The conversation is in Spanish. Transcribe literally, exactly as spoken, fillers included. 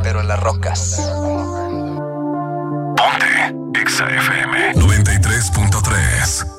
pero en las rocas. Ponte Exa F M noventa y tres punto tres.